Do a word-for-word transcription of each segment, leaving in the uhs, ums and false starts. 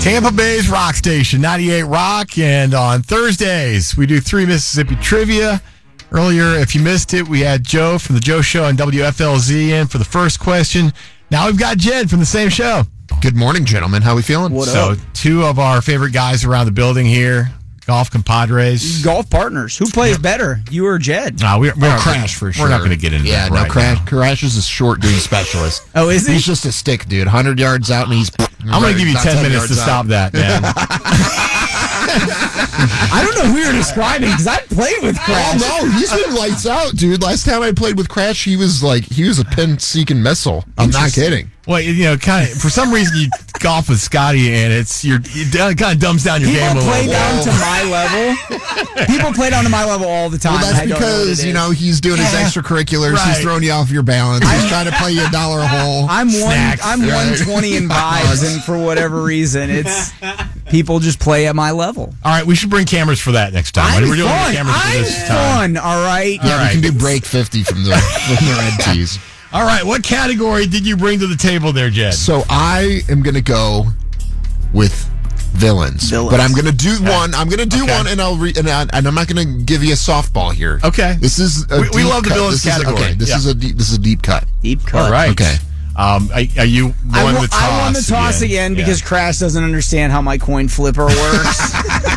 Tampa Bay's rock station, ninety-eight Rock, and on Thursdays, we do three Mississippi trivia. Earlier, if you missed it, we had Joe from the Joe Show on W F L Z in for the first question. Now we've got Jed from the same show. Good morning, gentlemen. How we feeling? What so, up? two of our favorite guys around the building here, golf compadres. Golf partners. Who plays better, you or Jed? Uh, we're, we're Oh, Crash for sure. We're not going to get into yeah, that no, right Crash, now. Crash is a short game specialist. Oh, is he? He's just a stick, dude. one hundred yards out, and he's... I'm going to give you ten minutes to out. stop that, man. I don't know who you're describing because I played with Crash. Oh, no, he's been lights out, dude. Last time I played with Crash, he was like, he was a pin-seeking missile. I'm not kidding. Well, you know, kind of for some reason you golf with Scotty, and it's you're, it kind of dumbs down your People game a play little. down to my level. People play down to my level all the time. Well, that's I don't know what because, it you is. know, he's doing his Yeah. extracurriculars. Right. He's throwing you off your balance. He's trying to play you a dollar a hole. I'm one. Snacks, I'm right? one twenty in vibes, and for whatever reason, it's people just play at my level. All right, we should bring cameras for that next time. I'm We're doing fun. cameras for I'm this time. fun. All right. Yeah, All we right. can do break fifty from the, from the red tees. All right, what category did you bring to the table there, Jed? So I am going to go with villains. Villains. But I'm going to do one. I'm going to do Okay. one, and I'll re- and, I, and I'm not going to give you a softball here. Okay. This is a We- we deep love the cut. villains This is- category. Okay, this Yeah. is a deep, this is a deep cut. Deep cut. All right. Okay. Um, are, are you I going won, the toss? I won the toss again, Yeah. because Crash doesn't understand how my coin flipper works.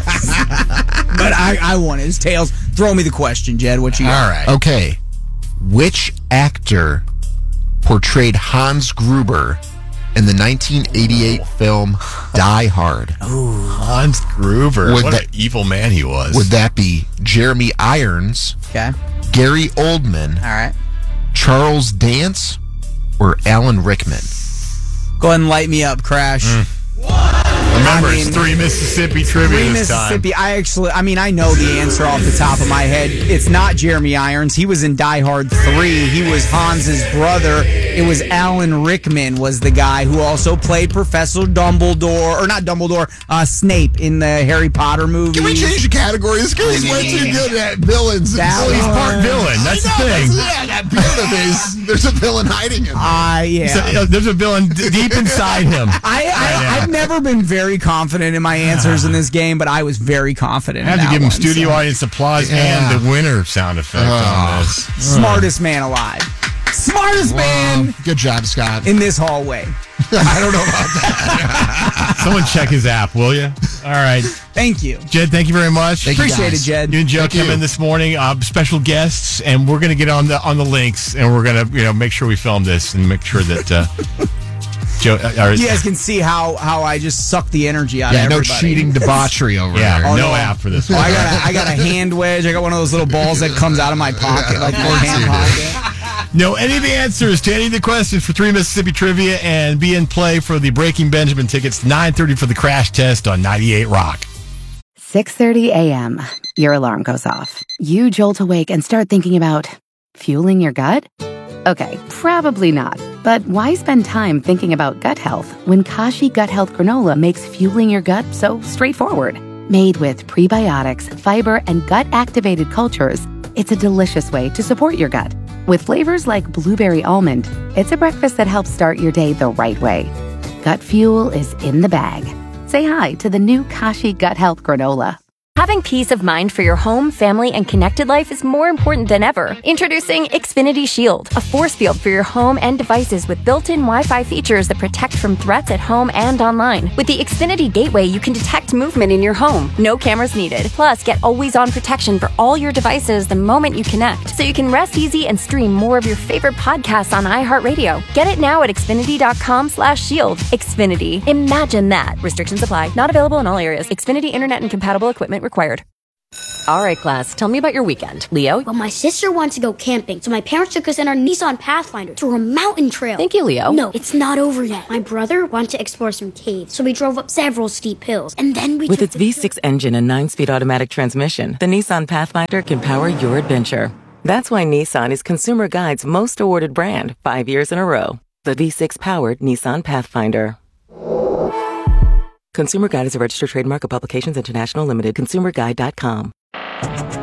But I, I won his tails. Throw me the question, Jed. What you got? All right. Okay. Which actor portrayed Hans Gruber in the nineteen eighty-eight film Die Hard? Hans Gruber. Would What that- an evil man he was. Would that be Jeremy Irons, Okay. Gary Oldman, All right. Charles Dance, or Alan Rickman? Go ahead and light me up, Crash. Remember, I it's mean, three Mississippi trivia Three this Mississippi. I actually, I mean, I know the answer off the top of my head. It's not Jeremy Irons. He was in Die Hard three. He was Hans's brother. It was Alan Rickman was the guy who also played Professor Dumbledore, or not Dumbledore, uh, Snape in the Harry Potter movie. Can we change the category? This guy's way too good at villains. That Well, He's was- part villain. That's the I know, thing. that's- yeah, that villain is. There's a villain hiding him. Uh, yeah. So, uh, there's a villain d- deep inside him. I, I, I've never been very confident in my answers in this game, but I was very confident. I have in to that give him one, studio so. audience applause Yeah. and the winner sound effect Oh. on this. Smartest man alive. Smartest man Um, good job, Scott. in this hallway. I don't know about that. Someone check his app, will you? All right. Thank you. Jed, thank you very much. Thank you, Appreciate it, guys. Jed. You and Joe Thank came you. in this morning, uh, special guests, and we're going to get on the on the links, and we're going to you know make sure we film this and make sure that uh, Joe. Uh, or, You guys can see how, how I just suck the energy out Yeah, of no everybody. cheating debauchery over yeah, there. Oh, no no. app for this Oh, one. I got a, I got a hand wedge. I got one of those little balls that comes out of my pocket, like my course hand you do. pocket. Know any of the answers to any of the questions for three Mississippi trivia and be in play for the Breaking Benjamin tickets, nine thirty for the crash test on ninety-eight Rock. six thirty a.m. Your alarm goes off. You jolt awake and start thinking about fueling your gut? Okay, probably not. But why spend time thinking about gut health when Kashi Gut Health Granola makes fueling your gut so straightforward? Made with prebiotics, fiber, and gut-activated cultures, it's a delicious way to support your gut. With flavors like blueberry almond, it's a breakfast that helps start your day the right way. Gut fuel is in the bag. Say hi to the new Kashi Gut Health Granola. Having peace of mind for your home, family, and connected life is more important than ever. Introducing Xfinity Shield, a force field for your home and devices with built-in Wi-Fi features that protect from threats at home and online. With the Xfinity Gateway, you can detect movement in your home. No cameras needed. Plus, get always-on protection for all your devices the moment you connect, so you can rest easy and stream more of your favorite podcasts on iHeartRadio. Get it now at Xfinity.com slash shield. Xfinity. Imagine that. Restrictions apply. Not available in all areas. Xfinity Internet and compatible equipment required. All right, class, tell me about your weekend. Leo? Well, my sister wants to go camping, so my parents took us in our Nissan Pathfinder to a mountain trail. Thank you, Leo. No, it's not over yet. My brother wanted to explore some caves, so we drove up several steep hills, and then we With took its the V six engine and nine-speed automatic transmission, the Nissan Pathfinder can power your adventure. That's why Nissan is Consumer Guide's most awarded brand five years in a row. The V six-powered Nissan Pathfinder. Consumer Guide is a registered trademark of Publications International Limited. consumer guide dot com.